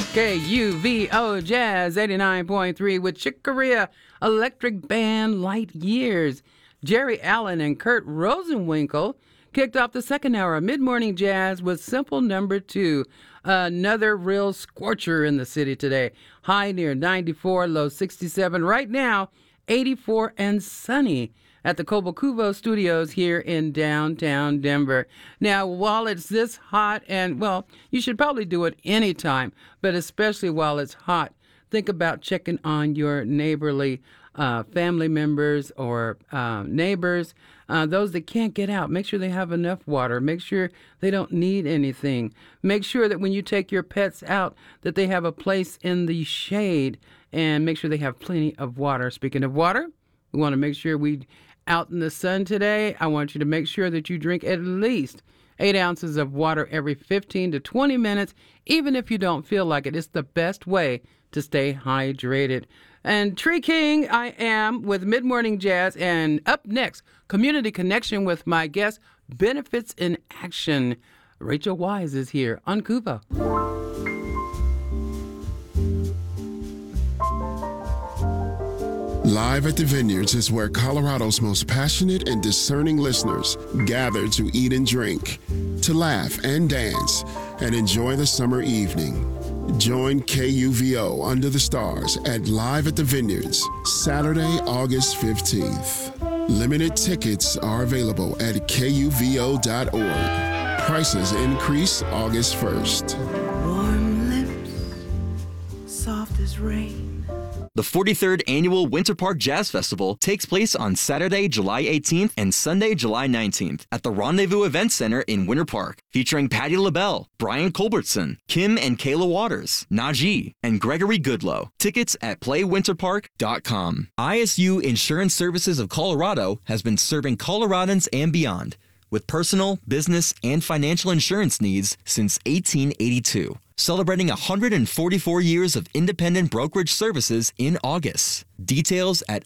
KUVO Jazz 89.3 with Chick Corea Electric Band Light Years. Jerry Allen and Kurt Rosenwinkel kicked off the second hour of mid-morning jazz with Simple Number 2. Another real scorcher in the city today. High near 94, low 67. Right now, 84 and sunny at the Cobo Studios here in downtown Denver. Now, while it's this hot, and, well, you should probably do it anytime, but especially while it's hot, think about checking on your neighborly family members or neighbors, those that can't get out. Make sure they have enough water. Make sure they don't need anything. Make sure that when you take your pets out, that they have a place in the shade, and make sure they have plenty of water. Speaking of water, we want to make sure we out in the sun today. I want you to make sure that you drink at least 8 ounces of water every 15 to 20 minutes, even if you don't feel like it. It's the best way to stay hydrated. And Tree King, I am with Mid-Morning Jazz. And up next, Community Connection with my guest, Benefits in Action. Rachel Wise is here on Kuva. Live at the Vineyards is where Colorado's most passionate and discerning listeners gather to eat and drink, to laugh and dance, and enjoy the summer evening. Join KUVO Under the Stars at Live at the Vineyards, Saturday, August 15th. Limited tickets are available at KUVO.org. Prices increase August 1st. Warm lips, soft as rain. The 43rd Annual Winter Park Jazz Festival takes place on Saturday, July 18th and Sunday, July 19th at the Rendezvous Event Center in Winter Park, featuring Patti LaBelle, Brian Culbertson, Kim and Kayla Waters, Najee, and Gregory Goodlow. Tickets at playwinterpark.com. ISU Insurance Services of Colorado has been serving Coloradans and beyond with personal, business, and financial insurance needs since 1882. Celebrating 144 years of independent brokerage services in August. Details at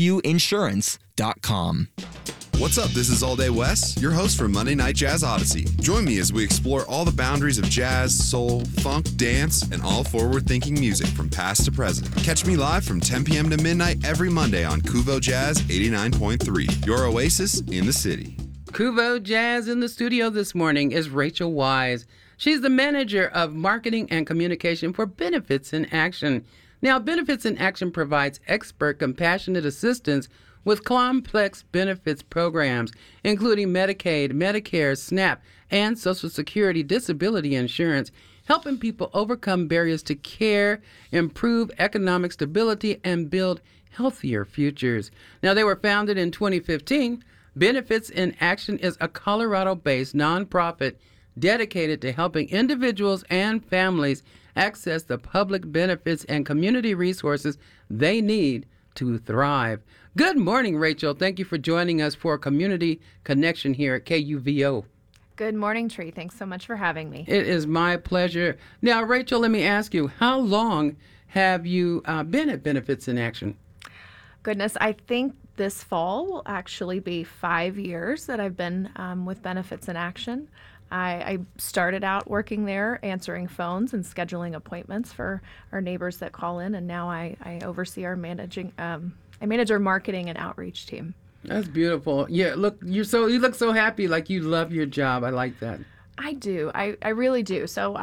isuinsurance.com. What's up? This is All Day Wes, your host for Monday Night Jazz Odyssey. Join me as we explore all the boundaries of jazz, soul, funk, dance, and all forward-thinking music from past to present. Catch me live from 10 p.m. to midnight every Monday on Kuvo Jazz 89.3, your oasis in the city. Kuvo Jazz in the studio this morning is Rachel Wise. She's the manager of marketing and communication for Benefits in Action. Now, Benefits in Action provides expert, compassionate assistance with complex benefits programs, including Medicaid, Medicare, SNAP, and Social Security disability insurance, helping people overcome barriers to care, improve economic stability, and build healthier futures. Now, they were founded in 2015. Benefits in Action is a Colorado-based nonprofit dedicated to helping individuals and families access the public benefits and community resources they need to thrive. Good morning, Rachel. Thank you for joining us for Community Connection here at KUVO. Good morning, Tree. Thanks so much for having me. It is my pleasure. Now, Rachel, let me ask you, how long have you been at Benefits in Action? Goodness, I think this fall will actually be 5 years that I've been with Benefits in Action. I started out working there, answering phones and scheduling appointments for our neighbors that call in, and now I oversee our I manage our marketing and outreach team. That's beautiful. Yeah, look, you look so happy, like you love your job. I like that. I do. I really do. So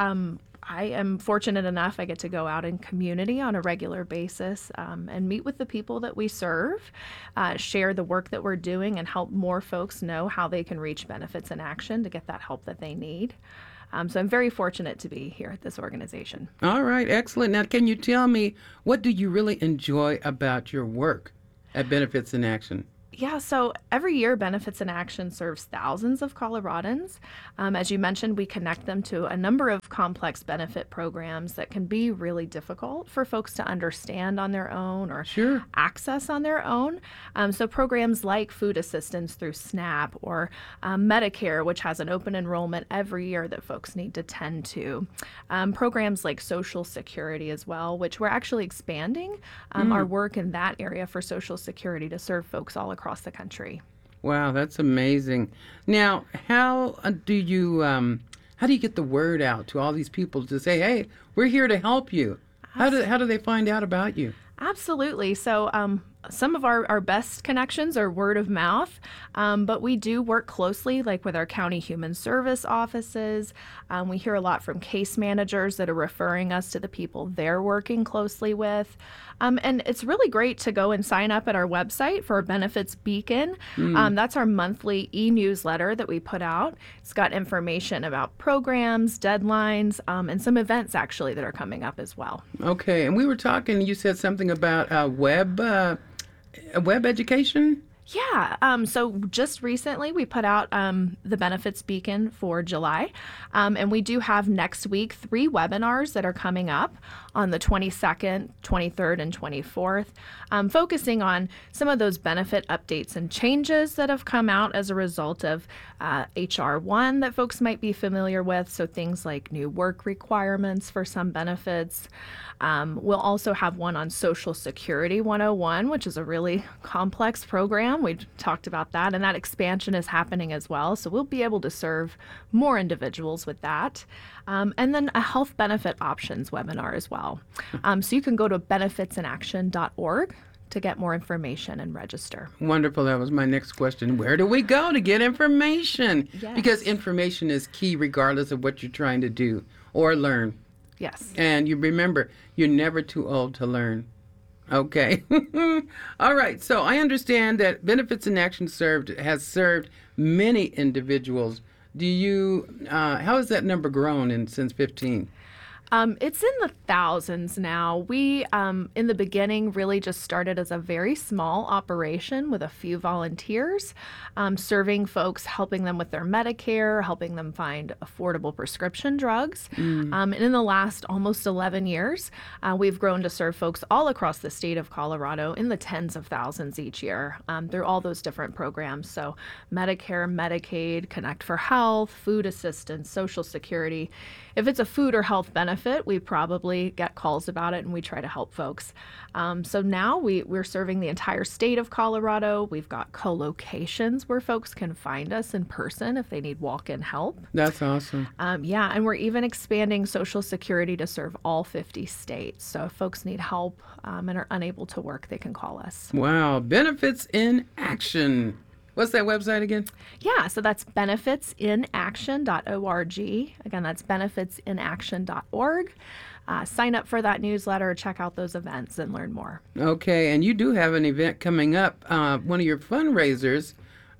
I am fortunate enough I get to go out in community on a regular basis and meet with the people that we serve, share the work that we're doing, and help more folks know how they can reach Benefits in Action to get that help that they need. So I'm very fortunate to be here at this organization. All right, excellent. Now, can you tell me, what do you really enjoy about your work at Benefits in Action? Yeah, so every year Benefits in Action serves thousands of Coloradans. As you mentioned, we connect them to a number of complex benefit programs that can be really difficult for folks to understand on their own or access on their own. So programs like food assistance through SNAP or Medicare, which has an open enrollment every year that folks need to tend to. Programs like Social Security as well, which we're actually expanding our work in that area for Social Security to serve folks all across the country. Wow, that's amazing. Now, how do you how do you get the word out to all these people to say, hey, we're here to help you? How do they find out about you? Absolutely. So some of our best connections are word of mouth, but we do work closely like with our county human service offices. We hear a lot from case managers that are referring us to the people they're working closely with. And it's really great to go and sign up at our website for our Benefits Beacon. That's our monthly e-newsletter that we put out. It's got information about programs, deadlines, and some events actually that are coming up as well. Okay, and we were talking, you said something about web education? Yeah. So just recently we put out the Benefits Beacon for July. And we do have next week 3 webinars that are coming up on the 22nd, 23rd, and 24th, focusing on some of those benefit updates and changes that have come out as a result of HR 1 that folks might be familiar with. So things like new work requirements for some benefits. We'll also have one on Social Security 101, which is a really complex program. We talked about that, and that expansion is happening as well. So we'll be able to serve more individuals with that. And then a health benefit options webinar as well. So you can go to benefitsinaction.org to get more information and register. Wonderful. That was my next question. Where do we go to get information? Yes. Because information is key regardless of what you're trying to do or learn. Yes. And you remember, you're never too old to learn. Okay. All right. So I understand that Benefits in Action has served many individuals. Do you, how has that number grown since 15? It's in the thousands now. We, in the beginning, really just started as a very small operation with a few volunteers, serving folks, helping them with their Medicare, helping them find affordable prescription drugs. And in the last almost 11 years, we've grown to serve folks all across the state of Colorado in the tens of thousands each year through all those different programs. So Medicare, Medicaid, Connect for Health, food assistance, Social Security. If it's a food or health benefit, we probably get calls about it and we try to help folks. So now we're serving the entire state of Colorado. We've got co-locations where folks can find us in person if they need walk-in help. That's awesome. Yeah, and we're even expanding Social Security to serve all 50 states. So if folks need help and are unable to work, they can call us. Wow. Benefits in Action. What's that website again? Yeah, so that's benefitsinaction.org. Again, that's benefitsinaction.org. Sign up for that newsletter, check out those events, and learn more. Okay, and you do have an event coming up, one of your fundraisers,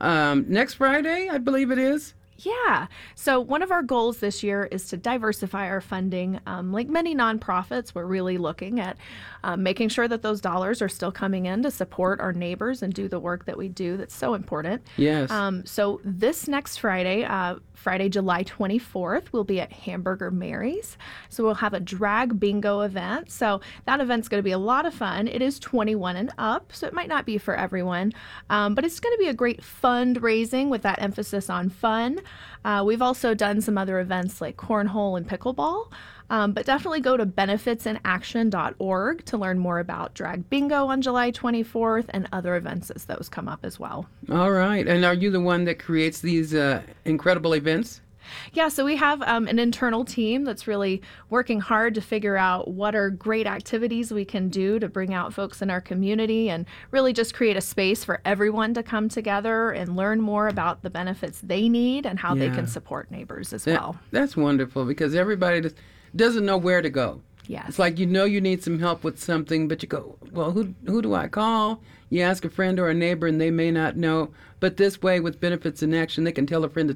next Friday, I believe it is. Yeah. So one of our goals this year is to diversify our funding. Like many nonprofits, we're really looking at making sure that those dollars are still coming in to support our neighbors and do the work that we do that's so important. Yes. So this next Friday, Friday, July 24th, we'll be at Hamburger Mary's. So we'll have a drag bingo event. So that event's going to be a lot of fun. It is 21 and up, so it might not be for everyone, but it's going to be a great fundraising with that emphasis on fun. We've also done some other events like cornhole and pickleball, but definitely go to benefitsinaction.org to learn more about Drag Bingo on July 24th and other events as those come up as well. All right. And are you the one that creates these incredible events? Yeah, so we have an internal team that's really working hard to figure out what are great activities we can do to bring out folks in our community and really just create a space for everyone to come together and learn more about the benefits they need and how they can support neighbors as well. That's wonderful because everybody doesn't know where to go. Yes. It's like you need some help with something, but you go, well, who do I call? You ask a friend or a neighbor, and they may not know. But this way, with Benefits in Action, they can tell a friend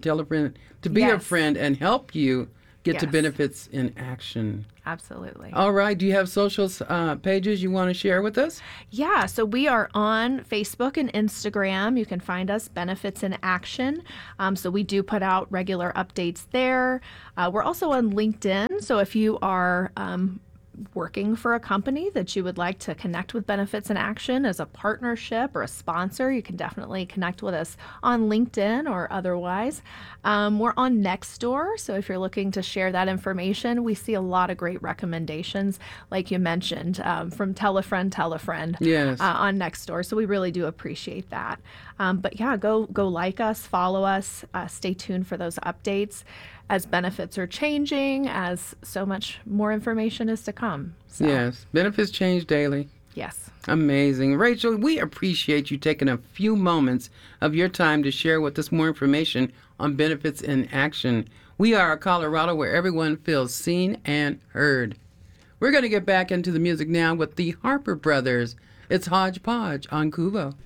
to be a friend and help you get to Benefits in Action. Absolutely. All right. Do you have social pages you want to share with us? Yeah, so we are on Facebook and Instagram. You can find us, Benefits in Action. So we do put out regular updates there. We're also on LinkedIn. So if you are working for a company that you would like to connect with Benefits in Action as a partnership or a sponsor, you can definitely connect with us on LinkedIn or otherwise. We're on Nextdoor, so if you're looking to share that information, we see a lot of great recommendations, like you mentioned, from tell a friend Yes. on Nextdoor, so we really do appreciate that. But yeah, go like us, follow us, stay tuned for those updates. as benefits are changing, as so much more information is to come. So, Yes, benefits change daily. yes. Amazing. Rachel, we appreciate you taking a few moments of your time to share with us more information on benefits in action. We are Colorado, where everyone feels seen and heard. We're going to get back into the music now with the Harper Brothers. It's Hodgepodge on Kuvo.